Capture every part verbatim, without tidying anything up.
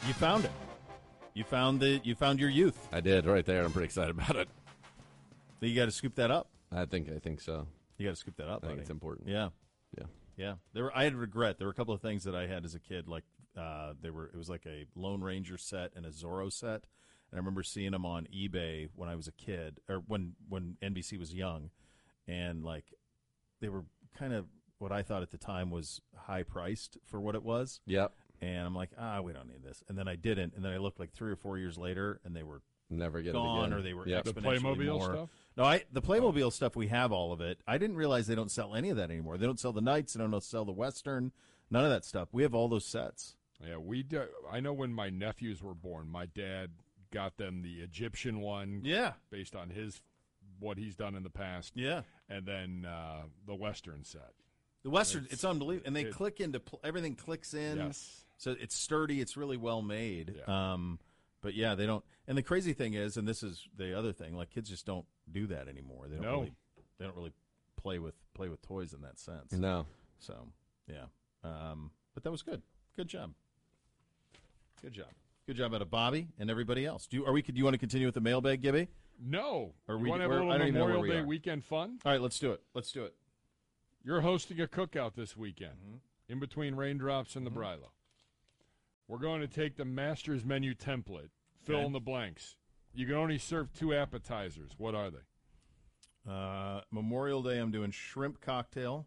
You found it. You found the. You found your youth. I did right there. I'm pretty excited about it. You got to scoop that up. I think. I think so. You got to scoop that up. I think buddy. it's important. Yeah, yeah, yeah. There were. I had regret. There were a couple of things that I had as a kid. Like uh, they were. It was like a Lone Ranger set and a Zorro set. And I remember seeing them on eBay when I was a kid, or when when N B C was young, and like they were kind of what I thought at the time was high priced for what it was. Yep. And I'm like, ah, we don't need this. And then I didn't. And then I looked like three or four years later, and they were never get gone, it again. or they were yep. exponentially The Playmobil more. stuff? No, I the Playmobil stuff, we have all of it. I didn't realize they don't sell any of that anymore. They don't sell the Knights. They don't sell the Western. None of that stuff. We have all those sets. Yeah, we. Do, I know when my nephews were born, my dad got them the Egyptian one. Yeah. Based on his what he's done in the past. Yeah. And then uh, the Western set. The Western, it's, It's- unbelievable. And they it- click into, pl- everything clicks in. Yes. So it's sturdy. It's really well made. Yeah. Um, but yeah, they don't. And the crazy thing is, and this is the other thing, like kids just don't do that anymore. They don't No. really, they don't really play with play with toys in that sense. No. So yeah. Um, but that was good. Good job. Good job. Good job out of Bobby and everybody else. Do you, are we? Do you want to continue with the mailbag, Gibby? No. Or you we- want to have we're- a I little don't even know where Memorial we Day are. weekend fun? All right, let's do it. Let's do it. You're hosting a cookout this weekend, Mm-hmm. in between Raindrops and the Brilo. We're going to take the master's menu template, fill Okay. in the blanks. You can only serve two appetizers. What are they? Uh, Memorial Day, I'm doing shrimp cocktail.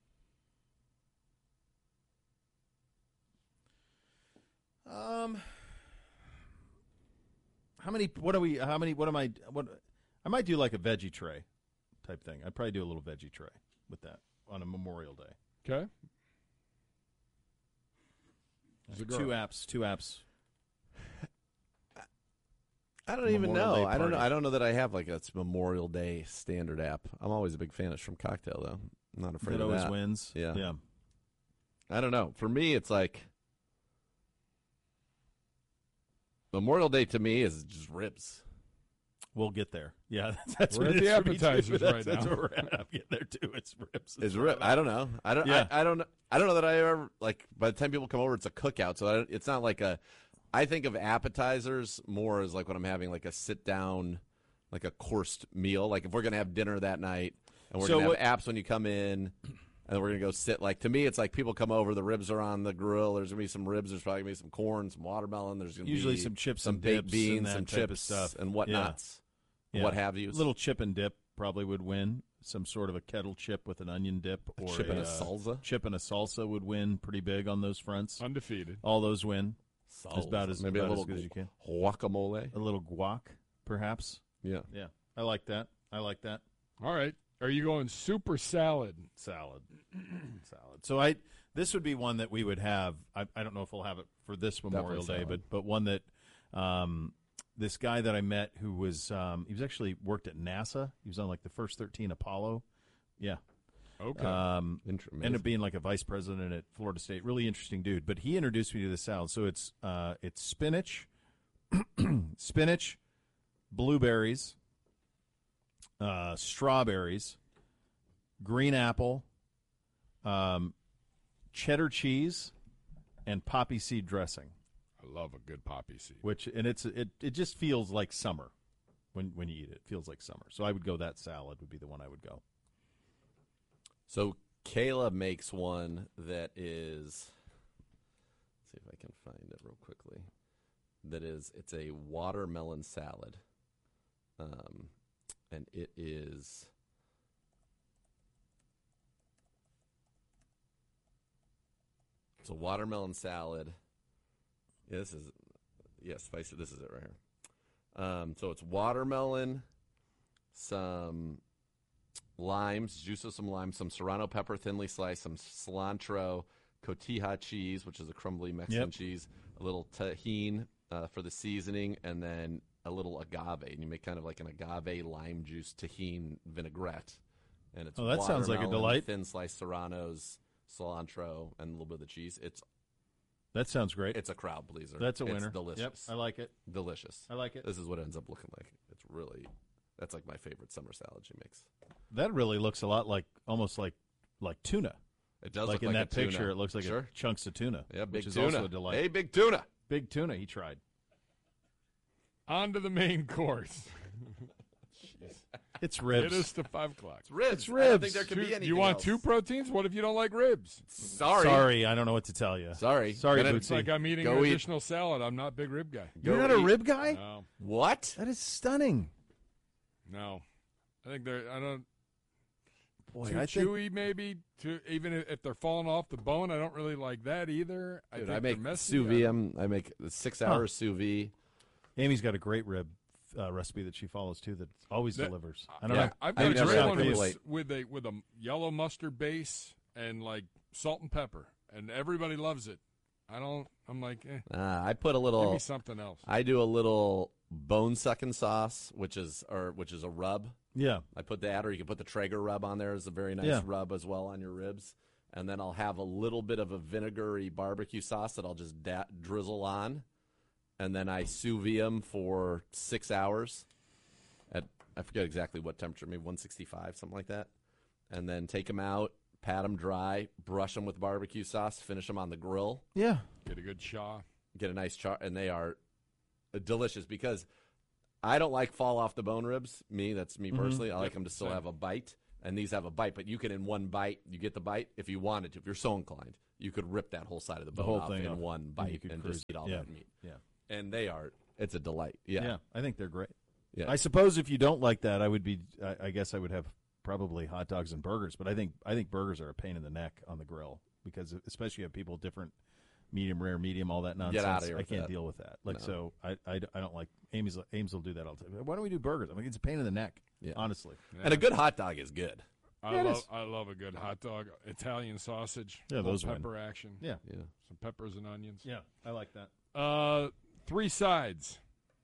Um, how many? What are we? How many? What am I? What? I might do like a veggie tray type thing. I'd probably do a little veggie tray with that on a Memorial Day. Okay. It's a girl. Two apps. Two apps. I don't even Memorial know. Day I don't know. party. I don't know that I have like a Memorial Day standard app. I'm always a big fan of Shrimp Cocktail, though. I'm not afraid That of always that. wins. Yeah. Yeah. I don't know. For me, it's like Memorial Day to me is just ribs. We'll get there. Yeah, that's We're what at it the is for me, too. appetizers That's- right that's now. where we're at. I'm getting there too. It's ribs. Is where rib? I'm at. I don't know. I don't. Yeah. I, I don't. I don't know that I ever like. By the time people come over, it's a cookout, so I don't, it's not like a. I think of appetizers more as like when I'm having like a sit down, like a coursed meal. Like if we're gonna have dinner that night, and we're So gonna what- have apps when you come in, and we're gonna go sit. Like to me, it's like people come over, the ribs are on the grill. There's gonna be some ribs. There's probably gonna be some corn, some watermelon. There's gonna Usually be some chips some and baked dips beans, and that some type of chips stuff. and Yeah. whatnots, Yeah. what have you. A little chip and dip probably would win. Some sort of a kettle chip with an onion dip, or chip and a uh, salsa. Chip and a salsa would win pretty big on those fronts. Undefeated. All those win. Salsa. about as- maybe about a as little good as you can. guacamole. A little guac, perhaps. Yeah. Yeah, I like that. I like that. All right. Are you going super salad? Salad, salad. So I, this would be one that we would have. I, I don't know if we'll have it for this Memorial Day, salad. but but one that, um, this guy that I met who was um, he was actually worked at NASA. He was on like the first thirteen Apollo. Yeah. Okay. Um, Inter- ended up being like a vice president at Florida State. Really interesting dude. But he introduced me to the salad. So it's uh, it's spinach, spinach, blueberries, uh, strawberries, green apple, um, cheddar cheese, and poppy seed dressing. I love a good poppy seed. Which and it's it it just feels like summer when when you eat it. It feels like summer. So I would go that salad would be the one I would go. So Kayla makes one that is, let's see if I can find it real quickly. That is, it's a watermelon salad, um, and it is. It's a watermelon salad. Yeah, this is, yeah, spicy. This is it right here. Um, so it's watermelon, some limes, juice of some limes, some serrano pepper thinly sliced, some cilantro, cotija cheese, which is a crumbly Mexican Yep. cheese, a little tahine uh, for the seasoning, and then a little agave. And you make kind of like an agave lime juice tahine vinaigrette. And it's Oh, that sounds like a watermelon, delight. Thin sliced serranos, cilantro, and a little bit of the cheese. It's That sounds great. it's a crowd pleaser. That's a It's winner. delicious. Yep, I like it. Delicious. I like it. This is what it ends up looking like. It's really, that's like my favorite summer salad she makes. That really looks a lot like almost like like tuna. It does like look in like that a tuna. picture, it looks like Sure. a chunks of tuna. Yeah, big which is tuna. also a delight. Hey, big tuna. Big tuna. He tried. On to the main course. It's ribs. It is to five o'clock. It's ribs. It's I don't ribs. think there could Two- be anything you want else. two proteins? What if you don't like ribs? Sorry. Sorry, I don't know what to tell you. Sorry. Sorry, Gonna- It's like I'm eating Go an eat. additional salad. I'm not a big rib guy. You're Go not a eat. rib guy? No, What? That is stunning. no. I think they're. I don't. Boy, too I think chewy, maybe. Too, even if if they're falling off the bone, I don't really like that either. I Dude, think I make they're messy. sous I vide. don't- I'm- I make six hours sous vide. Amy's got a great rib uh, recipe that she follows too that always That- delivers. I don't Yeah. know. I've I got a never great had one a with, plate. with a with a yellow mustard base and like salt and pepper, and everybody loves it. I don't. I'm like, eh, Uh, I put a give little. me something else. I do a little bone sucking sauce, which is or which is a rub. Yeah. I put that, or you can put the Traeger rub on there as a very nice Yeah. rub as well on your ribs. And then I'll have a little bit of a vinegary barbecue sauce that I'll just da- drizzle on, and then I sous vide them for six hours at I forget exactly what temperature, maybe one sixty-five, something like that. And then take them out, pat them dry, brush them with barbecue sauce, finish them on the grill. Yeah. Get a good shaw. Get a nice char, and they are delicious because I don't like fall off the bone ribs. Me, that's me personally. I like them to still same. have a bite, and these have a bite. But you can, in one bite, you get the bite if you wanted to. If you're so inclined, you could rip that whole side of the The bone whole off thing in off, one and you bite could and cruise just eat all it. Yeah. that meat. Yeah. And they are, it's a delight. Yeah, Yeah. I think they're great. Yeah. I suppose if you don't like that, I would be. I, I guess I would have probably hot dogs and burgers. But I think I think burgers are a pain in the neck on the grill because especially you have people different, medium rare, medium, all that nonsense. outta here I with can't that. deal with that. Like No. so, I, I, I don't like Amy's. Ames will do that all the time. Why don't we do burgers? I'm like, it's a pain in the neck. Yeah. Honestly. and a good hot dog is good. I Yeah, it love is. I love a good hot dog, Italian sausage, Yeah, little those win. pepper action, Yeah. Yeah. some peppers and onions. Yeah. I like that. Uh, three sides.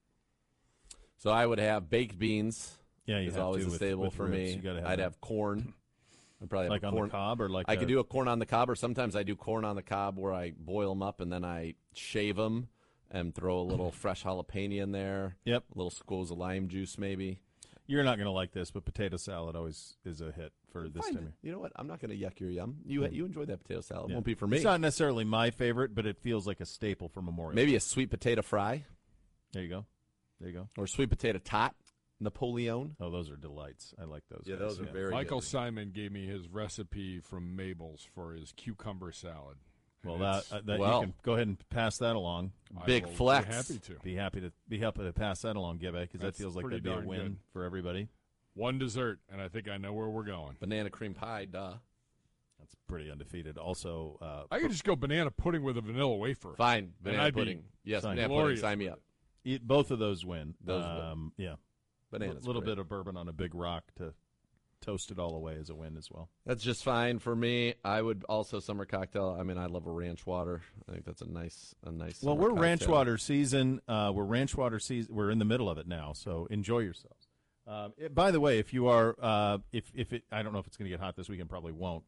So I would have baked beans. Yeah, you is have always to a with- staple with for ribs. me. You gotta have I'd that. have corn. I'd probably have like a on corn. the cob or like I a, could do a corn on the cob, or sometimes I do corn on the cob where I boil them up and then I shave them and throw a little fresh jalapeno in there. Yep. A little squoze of lime juice, maybe. You're not going to like this, but potato salad always is a hit for this Fine. time. of- You know what? I'm not going to yuck your yum. You you enjoy that potato salad. Yeah. Won't be for me. It's not necessarily my favorite, but it feels like a staple for Memorial. Maybe a sweet potato fry There you go. There you go. or sweet potato tot, Napoleon. Oh, those are delights. I like those. Yeah, guys. those are very Michael good. Simon gave me his recipe from Mabel's for his cucumber salad. Well, And that, it's- uh, that well. you can go ahead and pass that along. I Big will be flex. happy to. Be happy to be happy to pass that along, Gibbe, because that That's feels like pretty that'd be a darn win good. for everybody. One dessert, and I think I know where we're going. Banana cream pie, duh. That's pretty undefeated. Also, uh, I could just go banana pudding with a vanilla wafer. Fine. Banana I'd be pudding. Yes, Sign. banana pudding. Glorious Sign me with up. eat, both of those win. Those win. um, Yeah, Bananas. a little great. bit of bourbon on a big rock to toast it all away is a win as well. That's just fine for me. I would also summer cocktail. I mean, I love a ranch water. I think that's a nice, a nice. Well, summer we're ranch cocktail. water season. Uh, we're ranch water season. We're in the middle of it now, so enjoy yourselves. Um, it- by the way, if you are, uh, if if it, I don't know if it's going to get hot this weekend, probably won't.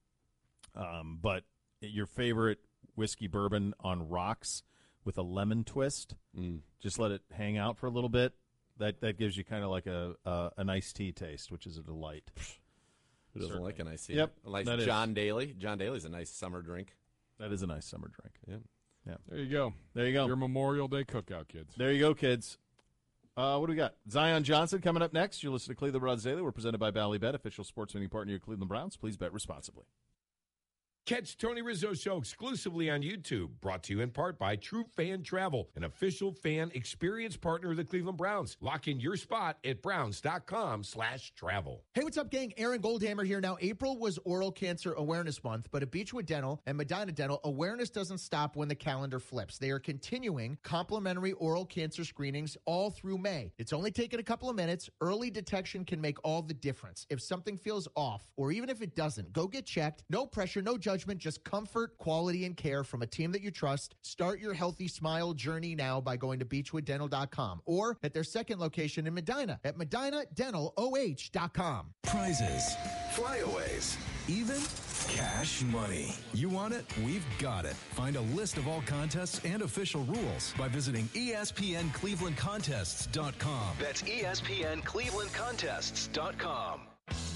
Um, but your favorite whiskey bourbon on rocks with a lemon twist, Mm. just let it hang out for a little bit. That that gives you kind of like a a, a nice tea taste, which is a delight. Who doesn't Certainly. like a nice tea? Yep, A nice that is. John Daly. John Daly's a nice summer drink. That is a nice summer drink. Yeah. There you go. There you go. Your Memorial Day cookout, kids. There you go, kids. Uh, what do we got? Zion Johnson coming up next. You're listening to Cleveland Browns Daily. We're presented by Ballybet, official sports betting partner of Cleveland Browns. Please bet responsibly. Catch Tony Rizzo Show exclusively on YouTube. Brought to you in part by True Fan Travel, an official fan experience partner of the Cleveland Browns. Lock in your spot at browns.com slash travel. Hey, what's up, gang? Aaron Goldhammer here. Now, April was Oral Cancer Awareness Month, but at Beechwood Dental and Medina Dental, awareness doesn't stop when the calendar flips. They are continuing complimentary oral cancer screenings all through May. It's only taking a couple of minutes. Early detection can make all the difference. If something feels off, or even if it doesn't, go get checked. No pressure, no judgment, just comfort, quality, and care from a team that you trust. Start your healthy smile journey now by going to beechwood dental dot com or at their second location in Medina at medina dental o h dot com. Prizes, flyaways, even cash money. You want it? We've got it. Find a list of all contests and official rules by visiting E S P N Cleveland Contests dot com. That's E S P N Cleveland Contests dot com.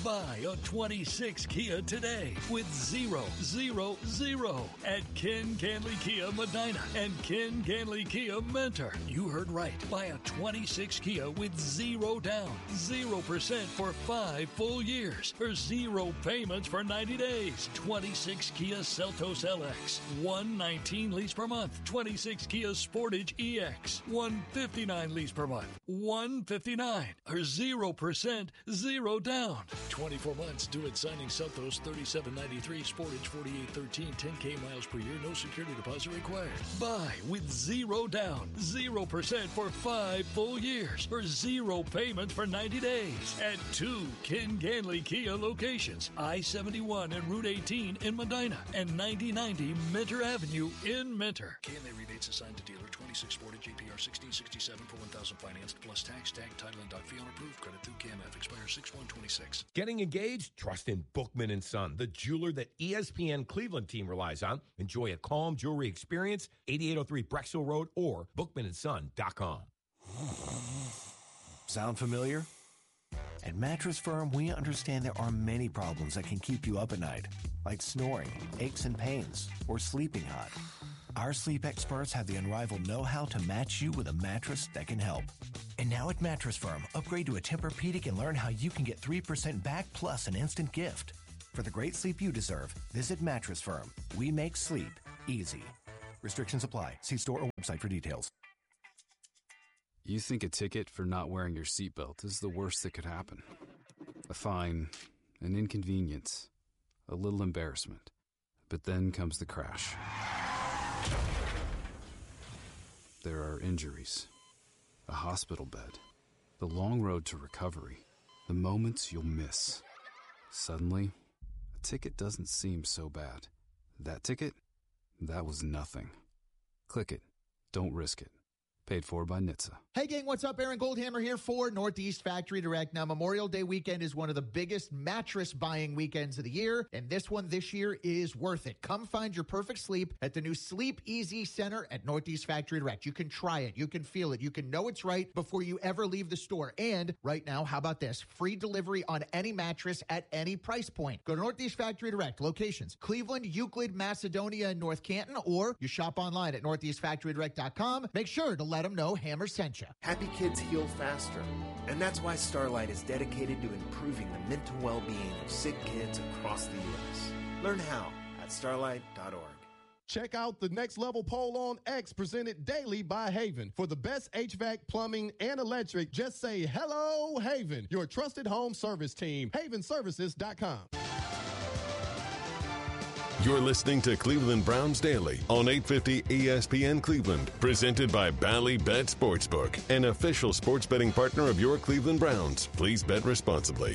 Buy a twenty-six Kia today with zero, zero, zero at Ken Canley Kia Medina and Ken Canley Kia Mentor. You heard right. Buy a twenty-six Kia with zero down, zero percent for five full years, or zero payments for ninety days. twenty-six Kia Seltos L X, one nineteen lease per month. twenty-six Kia Sportage E X, one fifty-nine lease per month. one fifty-nine, or zero percent, zero down. twenty-four months due at signing. Seltos thirty-seven ninety-three, Sportage forty-eight thirteen, ten K miles per year, no security deposit required. Buy with zero down, zero percent for five full years, or zero payments for ninety days at two Ken Canley Kia locations, I seventy-one and Route eighteen in Medina, and ninety ninety Mentor Avenue in Mentor. Canley rebates assigned to dealer. twenty-six Sportage A P R sixteen sixty-seven for one thousand financed, plus tax, tag, title, and doc fee on approved credit through C A M F. Expires six one twenty-six. Getting engaged? Trust in Bookman and Son, the jeweler that E S P N Cleveland team relies on. Enjoy a calm jewelry experience, eighty-eight oh three Brexville Road or bookman and son dot com. Sound familiar? At Mattress Firm, we understand there are many problems that can keep you up at night, like snoring, aches and pains, or sleeping hot. Our sleep experts have the unrivaled know-how to match you with a mattress that can help. And now at Mattress Firm, upgrade to a Tempur-Pedic and learn how you can get three percent back plus an instant gift. For the great sleep you deserve, visit Mattress Firm. We make sleep easy. Restrictions apply. See store or website for details. You think a ticket for not wearing your seatbelt is the worst that could happen. A fine, an inconvenience, a little embarrassment. But then comes the crash. There are injuries, a hospital bed, the long road to recovery, the moments you'll miss. Suddenly, a ticket doesn't seem so bad. That ticket? That was nothing. Click it. Don't risk it. Paid for by N H T S A. Hey, gang, what's up? Aaron Goldhammer here for Northeast Factory Direct. Now, Memorial Day weekend is one of the biggest mattress buying weekends of the year, and this one this year is worth it. Come find your perfect sleep at the new Sleep Easy Center at Northeast Factory Direct. You can try it. You can feel it. You can know it's right before you ever leave the store. And right now, how about this? Free delivery on any mattress at any price point. Go to Northeast Factory Direct. Locations: Cleveland, Euclid, Macedonia, and North Canton, or you shop online at northeast factory direct dot com. Make sure to let them know Hammer sent you. Happy kids heal faster, and that's why Starlight is dedicated to improving the mental well-being of sick kids across the U S. Learn how at starlight dot org. Check out the Next Level Poll on X, presented daily by Haven. For the best H V A C, plumbing, and electric, just say hello, Haven, your trusted home service team. haven services dot com. You're listening to Cleveland Browns Daily on eight fifty E S P N Cleveland, presented by Bally Bet Sportsbook, an official sports betting partner of your Cleveland Browns. Please bet responsibly.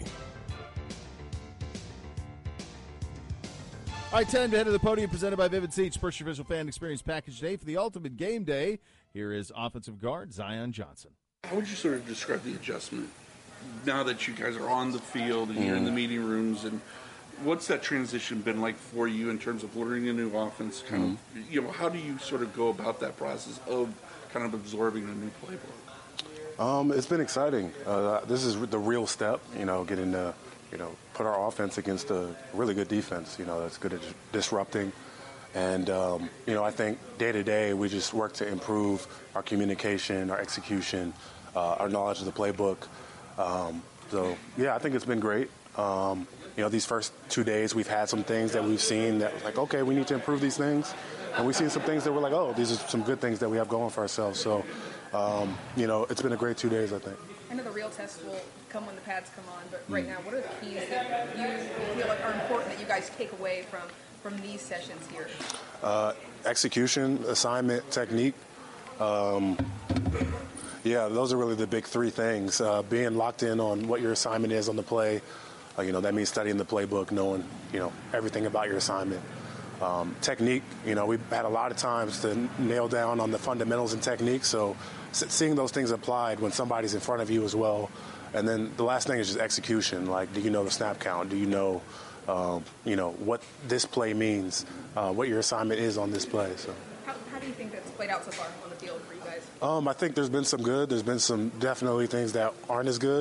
All right, time to head to the podium, presented by Vivid Seats. Purchase your visual fan experience package today for the ultimate game day. Here is offensive guard Zion Johnson. How would you sort of describe the adjustment now that you guys are on the field and you're in the meeting rooms, and what's that transition been like for you in terms of learning a new offense? Kind mm-hmm. of, you know, how do you sort of go about that process of kind of absorbing a new playbook? Um, it's been exciting. Uh, this is the real step, you know, getting to, you know, put our offense against a really good defense, you know, that's good at disrupting. And, um, you know, I think day to day we just work to improve our communication, our execution, uh, our knowledge of the playbook. Um, so, yeah, I think it's been great. Um, You know, these first two days we've had some things that we've seen that was like, okay, we need to improve these things. And we've seen some things that we're like, oh, these are some good things that we have going for ourselves. So, um, you know, it's been a great two days, I think. I know the real test will come when the pads come on, but right now, what are the keys that you feel like are important that you guys take away from, from these sessions here? Uh, execution, assignment, technique. Um, yeah, those are really the big three things. Uh, being locked in on what your assignment is on the play. Uh, you know, that means studying the playbook, knowing, you know, everything about your assignment. Um, technique, you know, we've had a lot of times to nail down on the fundamentals and technique, so seeing those things applied when somebody's in front of you as well. And then the last thing is just execution. Like, do you know the snap count? Do you know, um, you know, what this play means, uh, what your assignment is on this play? So. How, how do you think that's played out so far on the field for you guys? Um, I think there's been some good. There's been some definitely things that aren't as good.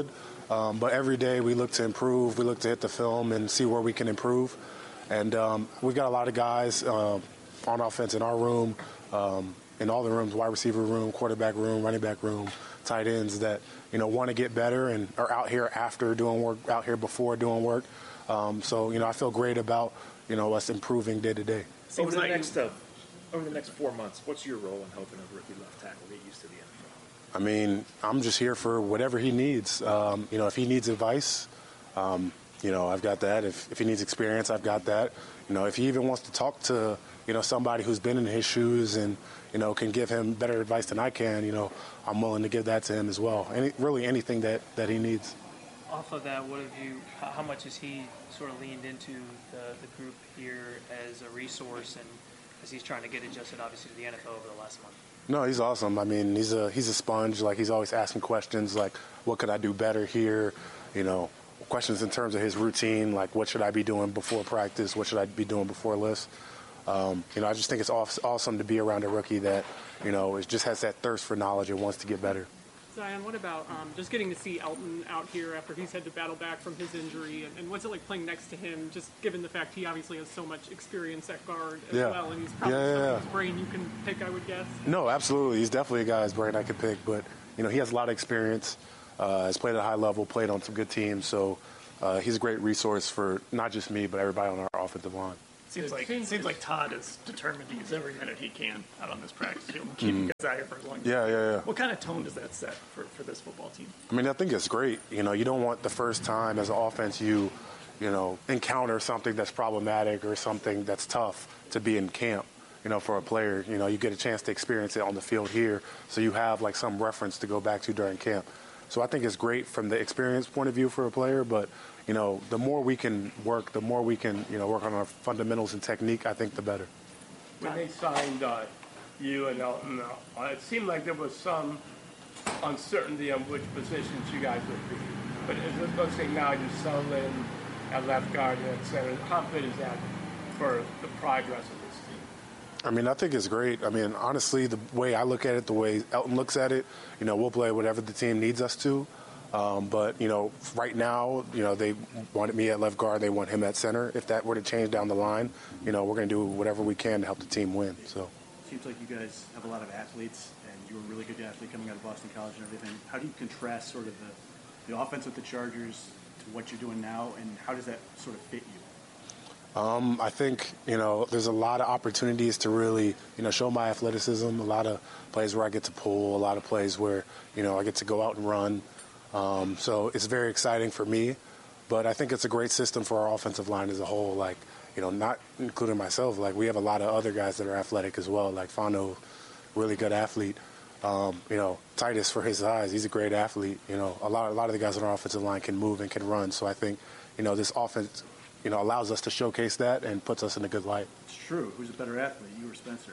Um, but every day we look to improve. We look to hit the film and see where we can improve. And um, we've got a lot of guys uh, on offense in our room, um, in all the rooms, wide receiver room, quarterback room, running back room, tight ends that, you know, want to get better and are out here after doing work, out here before doing work. Um, so, you know, I feel great about, you know, us improving day to day. Over the next uh, over the next four months, what's your role in helping a rookie left tackle get used to the N F L? I mean, I'm just here for whatever he needs. Um, you know, if he needs advice, um, you know, I've got that. If, if he needs experience, I've got that. You know, if he even wants to talk to, you know, somebody who's been in his shoes and, you know, can give him better advice than I can, you know, I'm willing to give that to him as well. Any, really anything that, that he needs. Off of that, what have you, how, how much has he sort of leaned into the, the group here as a resource and as he's trying to get adjusted, obviously, to the N F L over the last month? No, he's awesome. I mean, he's a he's a sponge. Like, he's always asking questions like, what could I do better here? You know, questions in terms of his routine, like what should I be doing before practice? What should I be doing before lifts? Um, you know, I just think it's awesome to be around a rookie that, you know, it just has that thirst for knowledge and wants to get better. Zion, what about um, just getting to see Elton out here after he's had to battle back from his injury, and, and what's it like playing next to him, just given the fact he obviously has so much experience at guard as Yeah. well, and he's probably Yeah, yeah, someone yeah. whose brain you can pick, I would guess. No, absolutely. He's definitely a guy's brain I could pick, but, you know, he has a lot of experience, uh, has played at a high level, played on some good teams, so uh, he's a great resource for not just me, but everybody on our offensive line. Seems like seems like Todd is determined to use every minute he can out on this practice field and keep Mhm. you guys out here for as long as Yeah, yeah, yeah. What kind of tone does that set for, for this football team? I mean, I think it's great. You know, you don't want the first time as an offense you, you know, encounter something that's problematic or something that's tough to be in camp. You know, for a player, you know, you get a chance to experience it on the field here, so you have like some reference to go back to during camp. So I think it's great from the experience point of view for a player, but, you know, the more we can work, the more we can, you know, work on our fundamentals and technique, I think the better. When they signed uh, you and Elton, uh, it seemed like there was some uncertainty on which positions you guys would be. But as let's say now you settle in at left guard and at center, how good is that for the progress of this team? I mean, I think it's great. I mean, honestly, the way I look at it, the way Elton looks at it, you know, we'll play whatever the team needs us to. Um, but, you know, right now, you know, they wanted me at left guard. They want him at center. If that were to change down the line, you know, we're going to do whatever we can to help the team win. So. Seems like you guys have a lot of athletes, and you were a really good athlete coming out of Boston College and everything. How do you contrast sort of the, the offense with the Chargers to what you're doing now, and how does that sort of fit you? Um, I think, you know, there's a lot of opportunities to really, you know, show my athleticism, a lot of plays where I get to pull, a lot of plays where, you know, I get to go out and run. Um, so it's very exciting for me, but I think it's a great system for our offensive line as a whole. Like, you know, not including myself, like we have a lot of other guys that are athletic as well, like Fano, really good athlete. Um, you know, Titus for his size, he's a great athlete. You know, a lot, a lot of the guys on our offensive line can move and can run. So I think, you know, this offense, you know, allows us to showcase that and puts us in a good light. It's true. Who's a better athlete, you or Spencer?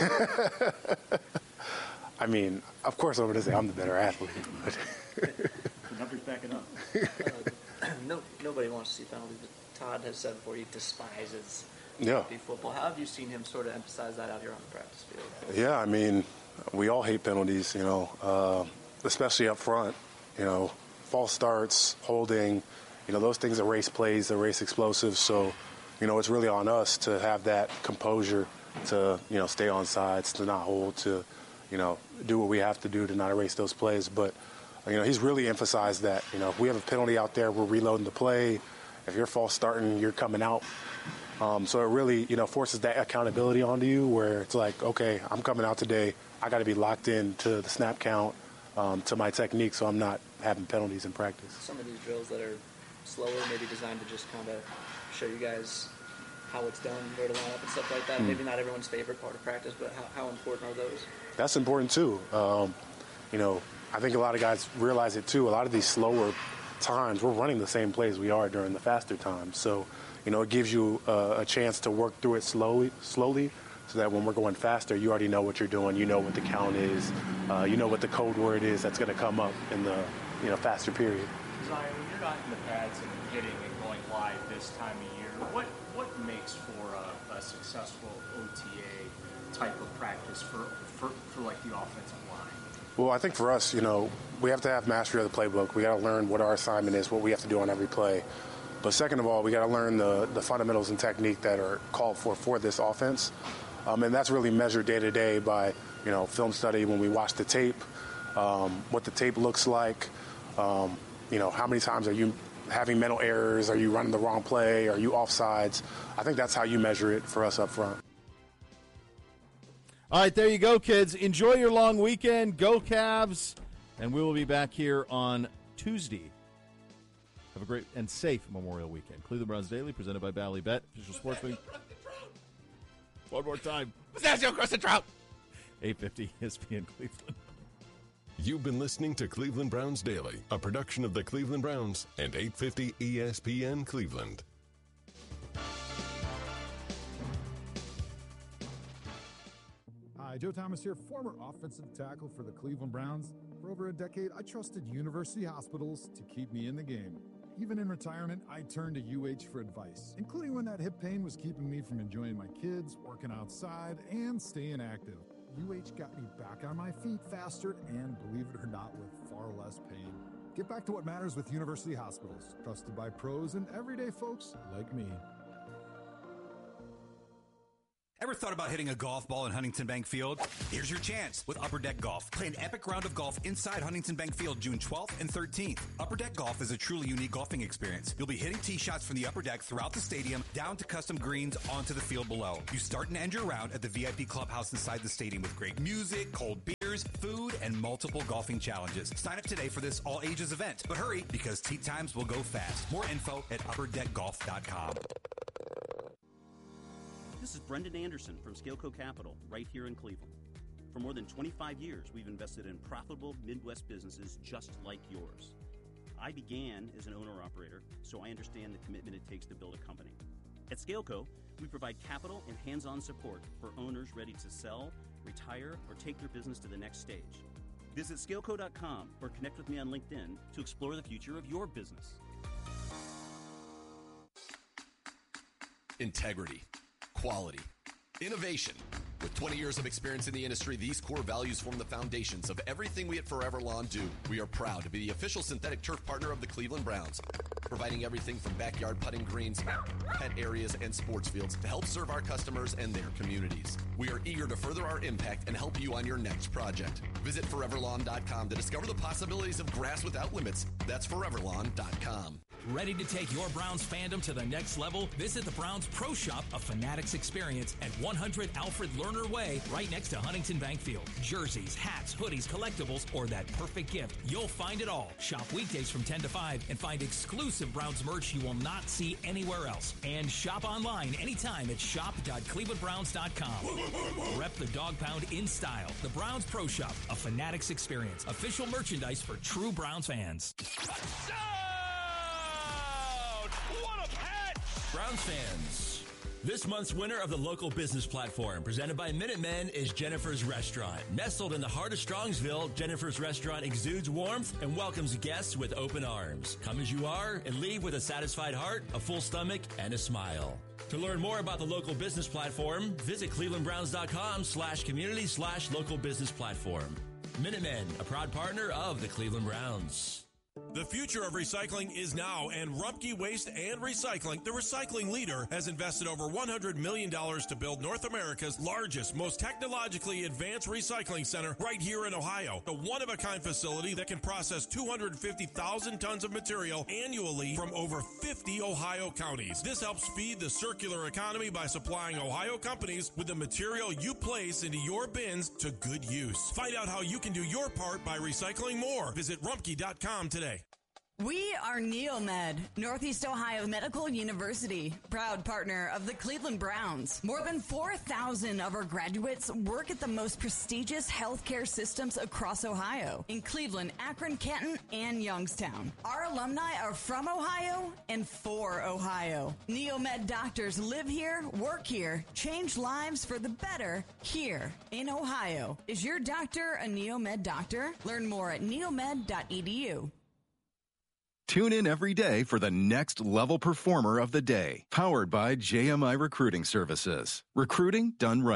I mean, of course I'm going to say I'm the better athlete. But The numbers back it up. uh, no, nobody wants to see penalties, but Todd has said before he despises Yeah. rugby football. How have you seen him sort of emphasize that out here on the practice field? Yeah, I mean, we all hate penalties, you know, uh, especially up front. You know, false starts, holding, you know, those things erase plays, erase explosives. So, you know, it's really on us to have that composure to, you know, stay on sides, to not hold, to, you know, do what we have to do to not erase those plays. But, you know, he's really emphasized that, you know, if we have a penalty out there, we're reloading the play. If you're false starting, you're coming out. Um, so it really, you know, forces that accountability onto you where it's like, okay, I'm coming out today. I got to be locked in to the snap count, um, to my technique, so I'm not having penalties in practice. Some of these drills that are slower, maybe designed to just kind of show you guys how it's done, where to line up and stuff like that. Mm. Maybe not everyone's favorite part of practice, but how, how important are those? That's important too. Um, you know, I think a lot of guys realize it too. A lot of these slower times, we're running the same plays we are during the faster times. So, you know, it gives you uh, a chance to work through it slowly, slowly, so that when we're going faster, you already know what you're doing. You know what the count is. Uh, you know what the code word is that's going to come up in the, you know, faster period. Zion, when you're not in the pads and hitting and going live this time of year, what what makes for a, a successful O T A type of practice for, for, for like the offensive line? Well, I think for us, you know, we have to have mastery of the playbook. We got to learn what our assignment is, what we have to do on every play. But second of all, we got to learn the, the fundamentals and technique that are called for for this offense. Um, and that's really measured day to day by, you know, film study when we watch the tape, um, what the tape looks like, um, you know, how many times are you having mental errors? Are you running the wrong play? Are you offsides? I think that's how you measure it for us up front. All right, there you go, kids. Enjoy your long weekend. Go Cavs. And we will be back here on Tuesday. Have a great and safe Memorial Weekend. Cleveland Browns Daily, presented by Bally Bet, official sports betting. One more time. Pistachio crusted trout. eight fifty E S P N Cleveland. You've been listening to Cleveland Browns Daily, a production of the Cleveland Browns and eight fifty E S P N Cleveland. Hi, Joe Thomas here, former offensive tackle for the Cleveland Browns. For over a decade, I trusted University Hospitals to keep me in the game. Even in retirement, I turned to U H for advice, including when that hip pain was keeping me from enjoying my kids, working outside, and staying active. U H got me back on my feet faster and, believe it or not, with far less pain. Get back to what matters with University Hospitals, trusted by pros and everyday folks like me. Ever thought about hitting a golf ball in Huntington Bank Field? Here's your chance with Upper Deck Golf. Play an epic round of golf inside Huntington Bank Field June twelfth and thirteenth. Upper Deck Golf is a truly unique golfing experience. You'll be hitting tee shots from the upper deck throughout the stadium, down to custom greens onto the field below. You start and end your round at the V I P clubhouse inside the stadium with great music, cold beers, food, and multiple golfing challenges. Sign up today for this all-ages event. But hurry, because tee times will go fast. More info at upper deck golf dot com. This is Brendan Anderson from Scaleco Capital, right here in Cleveland. For more than twenty-five years, we've invested in profitable Midwest businesses just like yours. I began as an owner-operator, so I understand the commitment it takes to build a company. At Scaleco, we provide capital and hands-on support for owners ready to sell, retire, or take their business to the next stage. Visit scaleco dot com or connect with me on LinkedIn to explore the future of your business. Integrity. Quality, innovation. With twenty years of experience in the industry, these core values form the foundations of everything we at Forever Lawn do. We are proud to be the official synthetic turf partner of the Cleveland Browns, providing everything from backyard putting greens, pet areas, and sports fields to help serve our customers and their communities. We are eager to further our impact and help you on your next project. Visit forever lawn dot com to discover the possibilities of grass without limits. That's forever lawn dot com. Ready to take your Browns fandom to the next level? Visit the Browns Pro Shop, a Fanatics experience at one hundred Alfred Lerner Way, right next to Huntington Bank Field. Jerseys, hats, hoodies, collectibles, or that perfect gift. You'll find it all. Shop weekdays from ten to five and find exclusive Browns merch you will not see anywhere else. And shop online anytime at shop dot cleveland browns dot com. Rep the dog pound in style. The Browns Pro Shop, a Fanatics experience. Official merchandise for true Browns fans. What a catch! Browns fans, this month's winner of the local business platform, presented by Minutemen, is Jennifer's Restaurant. Nestled in the heart of Strongsville, Jennifer's Restaurant exudes warmth and welcomes guests with open arms. Come as you are and leave with a satisfied heart, a full stomach, and a smile. To learn more about the local business platform, visit cleveland browns dot com slash community slash local business platform. Minutemen, a proud partner of the Cleveland Browns. The future of recycling is now, and Rumpke Waste and Recycling, the recycling leader, has invested over one hundred million dollars to build North America's largest, most technologically advanced recycling center right here in Ohio. A one-of-a-kind facility that can process two hundred fifty thousand tons of material annually from over fifty Ohio counties. This helps feed the circular economy by supplying Ohio companies with the material you place into your bins to good use. Find out how you can do your part by recycling more. Visit rumpke dot com today. We are Neomed, Northeast Ohio Medical University, proud partner of the Cleveland Browns. More than four thousand of our graduates work at the most prestigious healthcare systems across Ohio, in Cleveland, Akron, Canton, and Youngstown. Our alumni are from Ohio and for Ohio. Neomed doctors live here, work here, change lives for the better here in Ohio. Is your doctor a Neomed doctor? Learn more at neomed dot e d u. Tune in every day for the next level performer of the day. Powered by J M I Recruiting Services. Recruiting done right.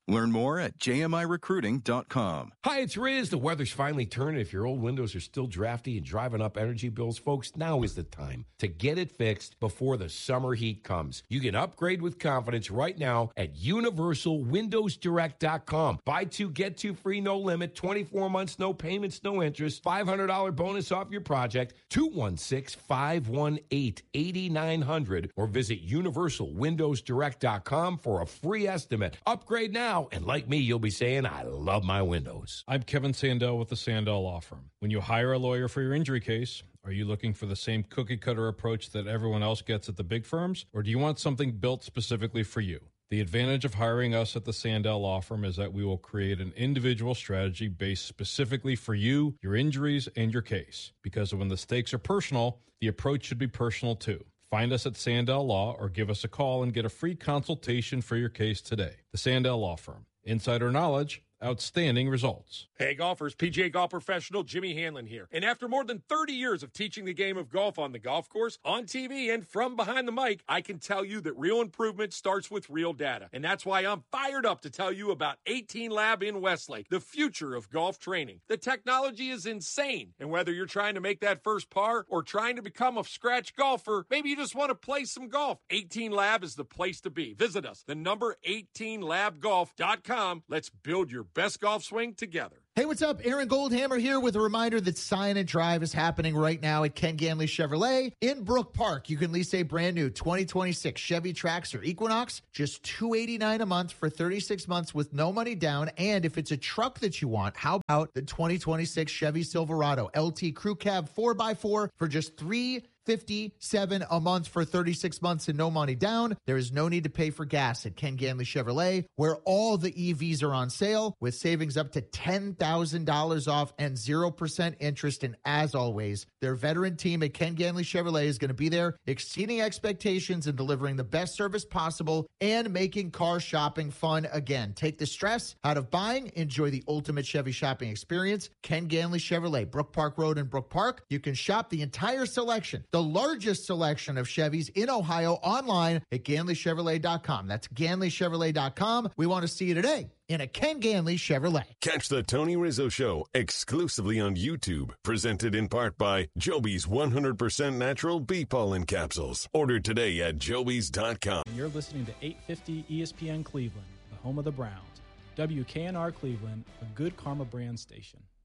Learn more at j m i recruiting dot com. Hi, it's Riz. The weather's finally turning. If your old windows are still drafty and driving up energy bills, folks, now is the time to get it fixed before the summer heat comes. You can upgrade with confidence right now at universal windows direct dot com. Buy two, get two free, no limit, twenty-four months, no payments, no interest, five hundred dollars bonus off your project, two one six, five one eight, eight nine zero zero, or visit universal windows direct dot com for a free estimate. Upgrade now. And like me, you'll be saying, I love my windows. I'm Kevin Sandell with the Sandell Law Firm. When you hire a lawyer for your injury case, are you looking for the same cookie-cutter approach that everyone else gets at the big firms? Or do you want something built specifically for you? The advantage of hiring us at the Sandell Law Firm is that we will create an individual strategy based specifically for you, your injuries, and your case. Because when the stakes are personal, the approach should be personal too. Find us at Sandell Law or give us a call and get a free consultation for your case today. The Sandell Law Firm. Insider knowledge, outstanding results. Hey golfers, P G A golf professional Jimmy Hanlon here. And after more than thirty years of teaching the game of golf on the golf course, on T V, and from behind the mic, I can tell you that real improvement starts with real data. And that's why I'm fired up to tell you about eighteen Lab in Westlake, the future of golf training. The technology is insane. And whether you're trying to make that first par or trying to become a scratch golfer, maybe you just want to play some golf, eighteen Lab is the place to be. Visit us, the number eighteen lab golf dot com. Let's build your best golf swing together. Hey, what's up? Aaron Goldhammer here with a reminder that Sign and Drive is happening right now at Ken Ganley Chevrolet in Brook Park. You can lease a brand new twenty twenty-six Chevy Trax or Equinox, just two hundred eighty-nine dollars a month for thirty-six months with no money down. And if it's a truck that you want, how about the twenty twenty-six Chevy Silverado L T Crew Cab four by four for just three hundred fifty-seven dollars a month for thirty-six months and no money down. There is no need to pay for gas at Ken Ganley Chevrolet, where all the E Vs are on sale with savings up to ten thousand dollars off and zero percent interest. And as always, their veteran team at Ken Ganley Chevrolet is going to be there, exceeding expectations and delivering the best service possible and making car shopping fun again. Take the stress out of buying. Enjoy the ultimate Chevy shopping experience. Ken Ganley Chevrolet, Brook Park Road in Brook Park. You can shop the entire selection, the largest selection of Chevys in Ohio, online at ganley chevrolet dot com. That's ganley chevrolet dot com. We want to see you today in a Ken Ganley Chevrolet. Catch the Tony Rizzo Show exclusively on YouTube. Presented in part by Joby's one hundred percent natural bee pollen capsules. Ordered today at jobys dot com. You're listening to eight fifty E S P N Cleveland, the home of the Browns. W K N R Cleveland, a good Karma brand station.